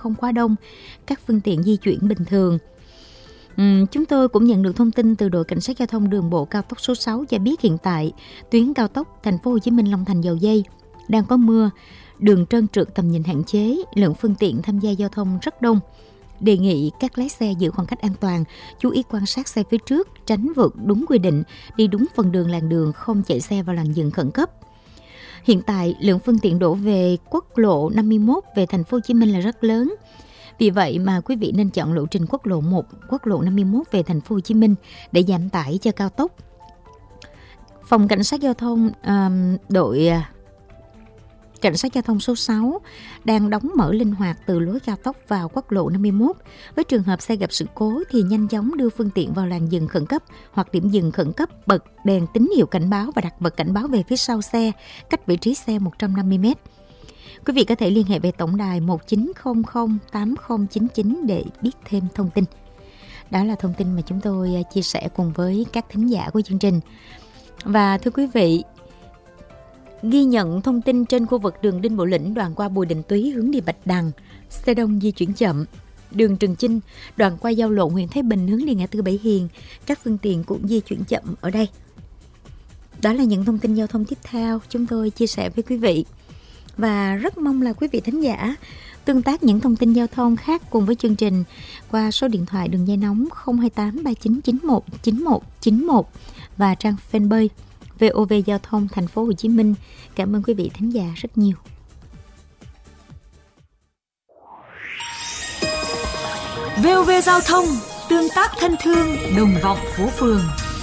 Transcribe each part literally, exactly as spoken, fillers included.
không quá đông, các phương tiện di chuyển bình thường. Uhm, chúng tôi cũng nhận được thông tin từ đội cảnh sát giao thông đường bộ cao tốc số sáu cho biết hiện tại tuyến cao tốc Thành phố Hồ Chí Minh Long Thành Dầu Giây đang có mưa, đường trơn trượt, tầm nhìn hạn chế, lượng phương tiện tham gia giao thông rất đông. Đề nghị các lái xe giữ khoảng cách an toàn, chú ý quan sát xe phía trước, tránh vượt đúng quy định, đi đúng phần đường làn đường, không chạy xe vào làn dừng khẩn cấp. Hiện tại, lượng phương tiện đổ về quốc lộ năm mươi mốt về Thành phố Hồ Chí Minh là rất lớn. Vì vậy mà quý vị nên chọn lộ trình quốc lộ một, quốc lộ năm mươi mốt về Thành phố Hồ Chí Minh để giảm tải cho cao tốc. Phòng cảnh sát giao thông um, đội Cảnh sát giao thông số sáu đang đóng mở linh hoạt từ lối cao tốc vào quốc lộ năm mươi mốt. Với trường hợp xe gặp sự cố thì nhanh chóng đưa phương tiện vào làn dừng khẩn cấp hoặc điểm dừng khẩn cấp, bật đèn tín hiệu cảnh báo và đặt vật cảnh báo về phía sau xe, cách vị trí xe một trăm năm mươi mét. Quý vị có thể liên hệ về tổng đài một chín không không tám không chín chín để biết thêm thông tin. Đó là thông tin mà chúng tôi chia sẻ cùng với các thính giả của chương trình. Và thưa quý vị, ghi nhận thông tin trên khu vực đường Đinh Bộ Lĩnh đoạn qua Bùi Đình Túy hướng đi Bạch Đằng, xe đông di chuyển chậm. Đường Trường Chinh đoạn qua giao lộ Nguyễn Thái Bình hướng đi ngã tư Bảy Hiền, các phương tiện cũng di chuyển chậm ở đây. Đó là những thông tin giao thông tiếp theo chúng tôi chia sẻ với quý vị. Và rất mong là quý vị thính giả tương tác những thông tin giao thông khác cùng với chương trình qua số điện thoại đường dây nóng không hai tám ba chín chín một chín một chín một và trang fanpage vê o vê Giao thông Thành phố Hồ Chí Minh. Cảm ơn quý vị thính giả rất nhiều. vê o vê Giao thông, tương tác thân thương, đồng vọng phố phường.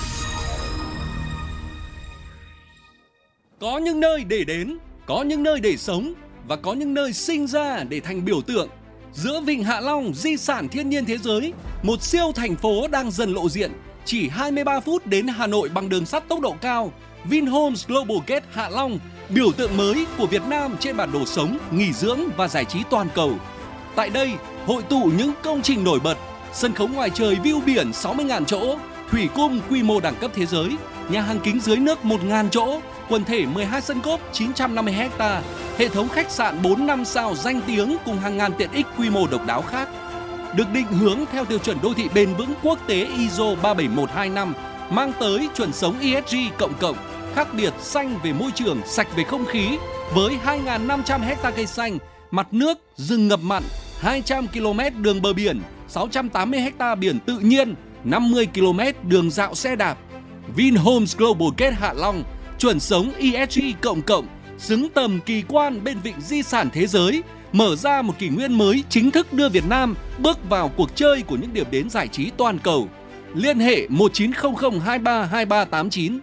Có những nơi để đến, có những nơi để sống và có những nơi sinh ra để thành biểu tượng. Giữa Vịnh Hạ Long, di sản thiên nhiên thế giới, một siêu thành phố đang dần lộ diện. Chỉ hai mươi ba phút đến Hà Nội bằng đường sắt tốc độ cao, Vinhomes Global Gate Hạ Long, biểu tượng mới của Việt Nam trên bản đồ sống, nghỉ dưỡng và giải trí toàn cầu. Tại đây, hội tụ những công trình nổi bật, sân khấu ngoài trời view biển sáu mươi nghìn chỗ, thủy cung quy mô đẳng cấp thế giới, nhà hàng kính dưới nước một nghìn chỗ, quần thể mười hai sân golf chín trăm năm mươi héc ta, hệ thống khách sạn bốn năm sao danh tiếng cùng hàng ngàn tiện ích quy mô độc đáo khác. Được định hướng theo tiêu chuẩn đô thị bền vững quốc tế i ét o ba bảy một hai năm, mang tới chuẩn sống e ét giê cộng cộng, khác biệt xanh về môi trường, sạch về không khí, với hai nghìn năm trăm héc ta cây xanh, mặt nước, rừng ngập mặn, hai trăm ki lô mét đường bờ biển, sáu trăm tám mươi héc ta biển tự nhiên, năm mươi ki lô mét đường dạo xe đạp. Vinhomes Global Gate Hạ Long, chuẩn sống e ét giê cộng cộng, xứng tầm kỳ quan bên vịnh di sản thế giới, mở ra một kỷ nguyên mới chính thức đưa Việt Nam bước vào cuộc chơi của những điểm đến giải trí toàn cầu. Liên hệ một chín không không hai ba hai ba tám chín.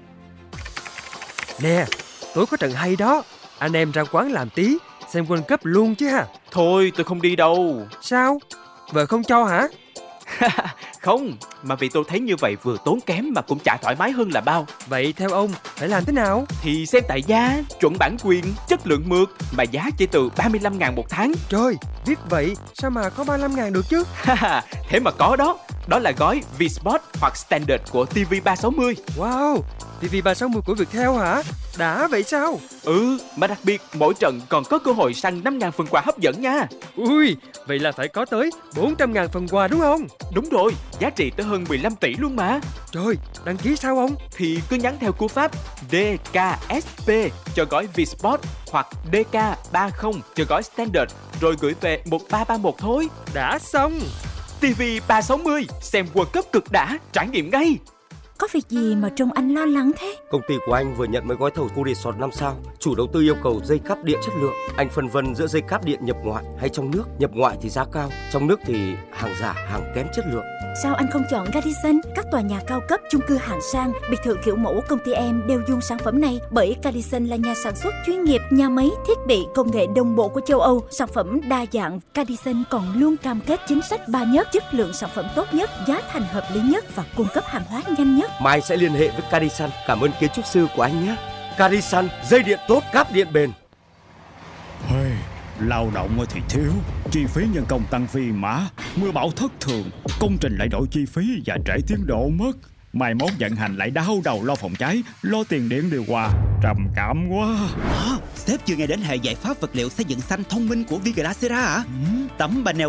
Nè, tối có trận hay đó, anh em ra quán làm tí, xem World Cup luôn chứ ha. Thôi tôi không đi đâu. Sao? Vợ không cho hả? Không, mà vì tôi thấy như vậy vừa tốn kém mà cũng chả thoải mái hơn là bao. Vậy theo ông, phải làm thế nào? Thì xem tại giá, chuẩn bản quyền, chất lượng mượt, mà giá chỉ từ ba mươi lăm ngàn một tháng. Trời, viết vậy sao mà có ba mươi lăm ngàn được chứ? Thế mà có đó. Đó là gói V-Sport hoặc Standard của ti vi ba sáu mươi. Wow, ti vi ba sáu mươi của Viettel hả? Đã vậy sao? Ừ, mà đặc biệt mỗi trận còn có cơ hội săn năm ngàn phần quà hấp dẫn nha. Ui, vậy là phải có tới bốn trăm ngàn phần quà đúng không? Đúng rồi, giá trị tới hơn mười lăm tỷ luôn mà. Trời, đăng ký sao ông? Thì cứ nhắn theo cú pháp đê ca ét pê cho gói V-Sport hoặc đê ca ba mươi cho gói Standard rồi gửi về một ba ba một thôi. Đã xong. ti vi ba sáu mươi, xem World Cup cực đã, trải nghiệm ngay. Có việc gì mà trông anh lo lắng thế? Công ty của anh vừa nhận mấy gói thầu khu resort năm sao. Chủ đầu tư yêu cầu dây cáp điện chất lượng. Anh phân vân giữa dây cáp điện nhập ngoại hay trong nước. Nhập ngoại thì giá cao, trong nước thì hàng giả, hàng kém chất lượng. Sao anh không chọn Radisson? Các tòa nhà cao cấp, chung cư hạng sang, biệt thự kiểu mẫu công ty em đều dùng sản phẩm này, bởi Radisson là nhà sản xuất chuyên nghiệp, nhà máy thiết bị công nghệ đồng bộ của châu Âu, sản phẩm đa dạng. Radisson còn luôn cam kết chính sách ba nhất, chất lượng sản phẩm tốt nhất, giá thành hợp lý nhất và cung cấp hàng hóa nhanh nhất. Mai anh sẽ liên hệ với Radisson. Cảm ơn kiến trúc sư của anh nhé. Radisson, dây điện tốt, cáp điện bền. Hey, lao động thì thiếu, chi phí nhân công tăng phi mã, mưa bão thất thường, công trình lại đổi chi phí và trễ tiến độ mất. Mai mốt vận hành lại đau đầu lo phòng cháy, lo tiền điện điều hòa, trầm cảm quá. À, sếp chưa nghe đến hệ giải pháp vật liệu xây dựng xanh thông minh của Vigracera hả? Ừ. Tấm panel